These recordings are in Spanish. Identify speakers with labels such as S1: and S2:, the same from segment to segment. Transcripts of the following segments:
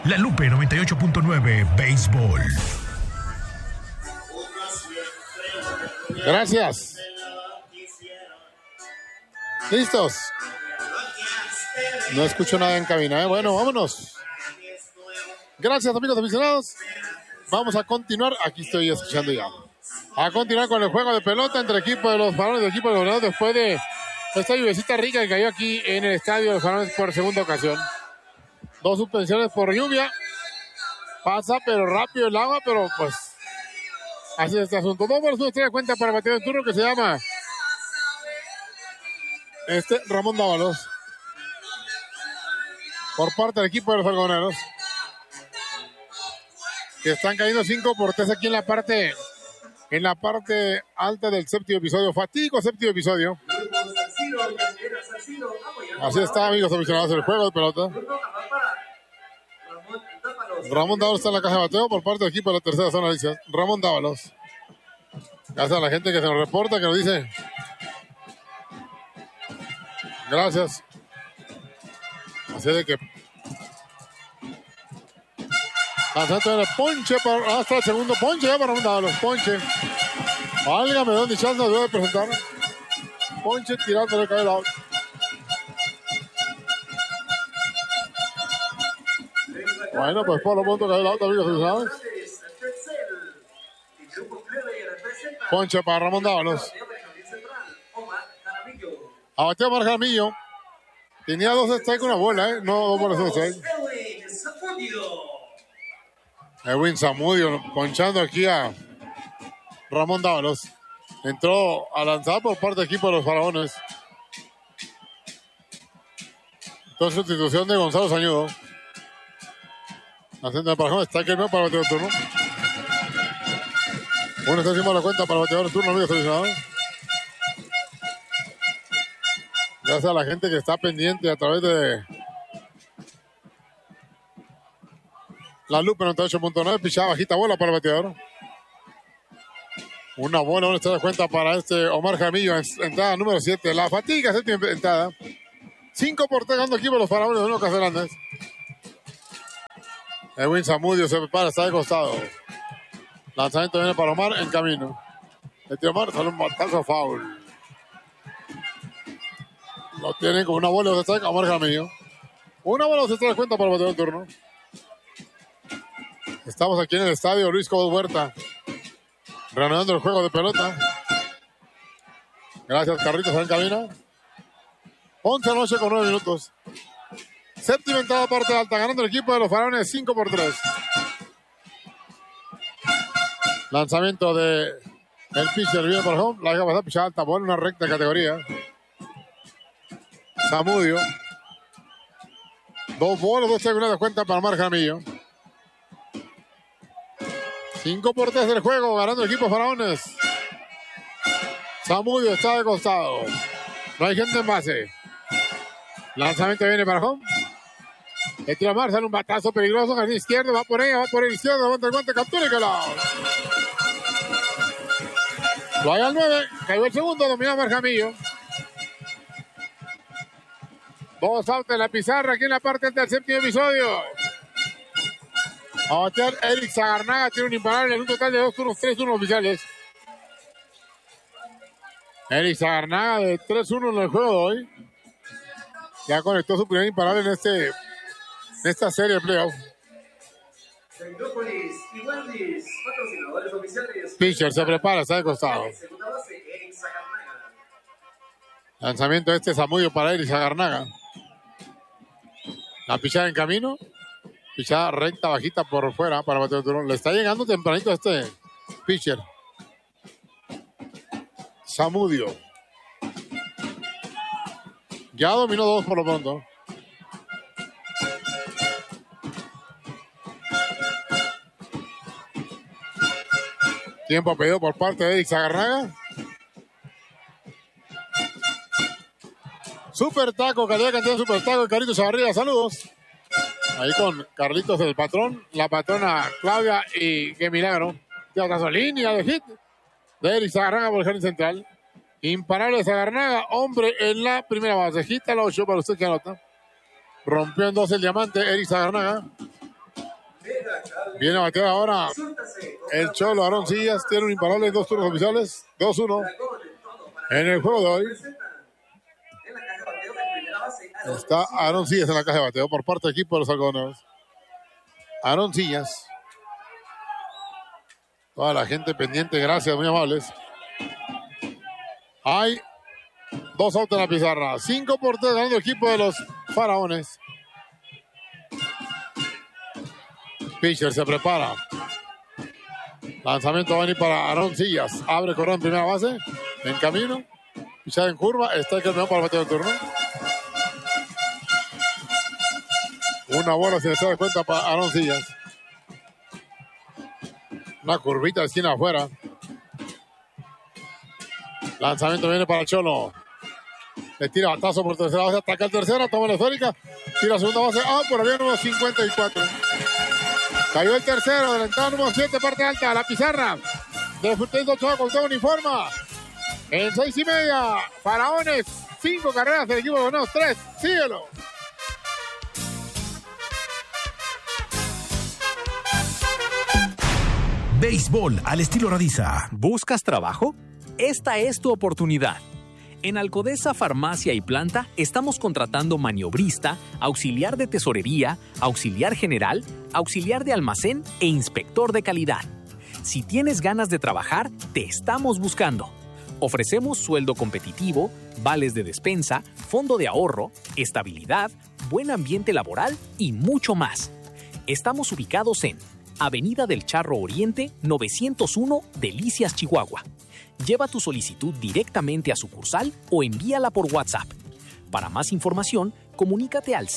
S1: La Lupe 98.9 Béisbol.
S2: Gracias. ¿Listos? No escucho nada en cabina, ¿eh? Bueno, vámonos. Gracias, amigos aficionados. Vamos a continuar. Aquí estoy escuchando ya. A continuar con el juego de pelota entre equipo de los Farones y el equipo de los Venados después de esta lluvecita rica que cayó aquí en el estadio de los Farones por segunda ocasión. 2 suspensiones por lluvia. Pasa pero rápido el agua, pero pues así es este asunto. 2 bolas, 1 estrella de cuenta para el bateador de turno que se llama Ramón Dávalos. Por parte del equipo de los algodoneros. Que están cayendo 5 por 3 aquí en la parte alta del séptimo episodio. Fatídico séptimo episodio. Así está, amigos aficionados, el juego de pelota. Ramón Dávalos está en la caja de bateo por parte del equipo de la tercera zona. Dice Ramón Dávalos. Gracias a la gente que se nos reporta, que nos dice. Gracias. Así de que lanzando el ponche hasta el segundo ponche ya para Ramón Dávalos. Ponche. Válgame, ¿dónde Charles nos debe presentar? Ponche tirándole cae el out. Bueno, pues por lo pronto cae el out, amigos aficionados. Ponche para Ramón Dávalos. Abateó Omar Jaramillo. Tenía 2 strikes con una bola, ¿eh? No 2 bolas, 1 strike. Edwin Zamudio ponchando aquí a Ramón Dávalos. Entró a lanzar por parte del equipo de los Faraones. Entonces, sustitución de Gonzalo Sañudo. Haciendo el parajón, está que no para el bateador de turno. Uno está encima de la cuenta para el bateador de turno, amigos aficionados. Gracias a la gente que está pendiente a través de la Lupe 98.9, pichada bajita bola para el bateador. Una bola, una estrella de cuenta para Omar Jaramillo, entrada número 7. La fatiga, séptima entrada. 5 por 3 ganando equipo los Faraones de Nuevo Castellanes. Edwin Zamudio se prepara, está de costado. Lanzamiento viene para Omar en camino. El tío Omar sale un batazo foul. Lo tienen con una bola de strike Omar Jaramillo. Una bola de strike cuenta para el bateador de turno. Estamos aquí en el estadio Luis Cobos Huerta, reanudando el juego de pelota. Gracias, Carlitos, en cabina. 11 de la noche con 9 minutos. Séptima entrada, parte alta, ganando el equipo de los Faraones 5 por 3. Lanzamiento de el pitcher viene para home. La deja pasar, pichada alta, bola, una recta categoría. Zamudio. 2 bolas, 2 strikes, una de cuenta para Omar Jaramillo. 5 por 3 del juego, ganando el equipo de Faraones. Zamudio está de costado. No hay gente en base. Lanzamiento viene para home. El tiro Omar, sale un batazo peligroso, jardín izquierdo, va por ella, va por el izquierdo, levanta el guante, captura y que lo hay al 9, cayó el segundo, dominó Omar Jaramillo. 2 outs en la pizarra aquí en la parte alta del séptimo episodio. A batear Eric Zagarnaga, tiene un imparable en un total de 2 turnos, 3 turnos oficiales. Eric Zagarnaga de 3-1 en el juego de hoy. Ya conectó su primer imparable en esta serie de playoffs. Pitcher se prepara, está de costado. Lanzamiento Zamudio para Eric Zagarnaga. La pichada en camino. Pichada recta, bajita por fuera para batear el turno. Le está llegando tempranito pitcher. Zamudio. Ya dominó 2 por lo pronto. Tiempo pedido por parte de Eric Zagarnaga. Super taco, calidad cantidad super taco, Carlitos Chavarría, saludos. Ahí con Carlitos el patrón, la patrona Claudia y qué milagro. De otra línea de hit de Eric Zagarnaga por el jardín central. Imparable Zagarnaga, hombre en la primera base. Hit a la 8 para usted que anota. Rompió en 2 el diamante Eric Zagarnaga. Viene a batear ahora el Cholo Aroncillas. Tiene un imparable, 2 turnos oficiales. 2-1 en el juego de hoy. Está Aroncillas en la caja de bateo por parte del equipo de los algodoneros. Aroncillas. Toda la gente pendiente, gracias, muy amables. Hay 2 outs en la pizarra. 5-3 ganando el equipo de los Faraones. Pitcher se prepara. Lanzamiento va a venir para Aroncillas. Abre corredor en primera base. En camino. Pichada en curva. Está el campeón para el bateo del turno. Una bola se da cuenta para Aroncillas. Una curvita de esquina afuera. Lanzamiento viene para Cholo. Le tira batazo por tercera base. Ataca el tercera. Toma la esférica. Tira segunda base. Por ahí número 54. Cayó el tercero. Adelantado número 7. Parte alta. La pizarra. De Fruteito Ochoa con todo uniforme. En 6:30. Faraones. 5 carreras del equipo de Boneos. 3. Síguelo.
S1: Béisbol al estilo Radiza.
S3: ¿Buscas trabajo? Esta es tu oportunidad. En Alcodesa Farmacia y Planta estamos contratando maniobrista, auxiliar de tesorería, auxiliar general, auxiliar de almacén e inspector de calidad. Si tienes ganas de trabajar, te estamos buscando. Ofrecemos sueldo competitivo, vales de despensa, fondo de ahorro, estabilidad, buen ambiente laboral y mucho más. Estamos ubicados en Avenida del Charro Oriente, 901, Delicias, Chihuahua. Lleva tu solicitud directamente a sucursal o envíala por WhatsApp. Para más información, comunícate al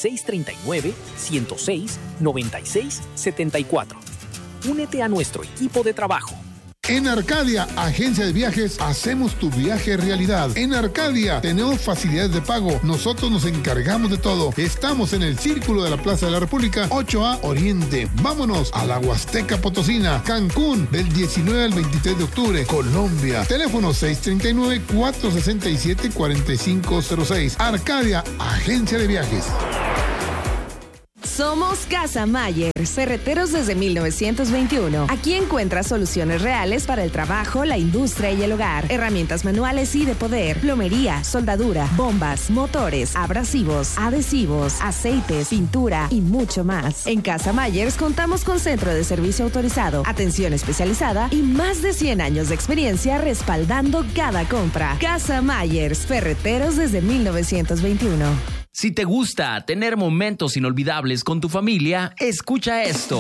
S3: 639-106-9674. Únete a nuestro equipo de trabajo.
S4: En Arcadia, agencia de viajes, hacemos tu viaje realidad. En Arcadia tenemos facilidades de pago. Nosotros nos encargamos de todo. Estamos en el Círculo de la Plaza de la República, 8A Oriente. Vámonos a la Huasteca Potosina, Cancún, del 19 al 23 de octubre, Colombia. Teléfono 639-467-4506. Arcadia, agencia de viajes.
S5: Somos Casa Mayer, ferreteros desde 1921. Aquí encuentras soluciones reales para el trabajo, la industria y el hogar. Herramientas manuales y de poder, plomería, soldadura, bombas, motores, abrasivos, adhesivos, aceites, pintura y mucho más. En Casa Mayers contamos con centro de servicio autorizado, atención especializada y más de 100 años de experiencia respaldando cada compra. Casa Mayers, ferreteros desde 1921.
S6: Si te gusta tener momentos inolvidables con tu familia, escucha esto.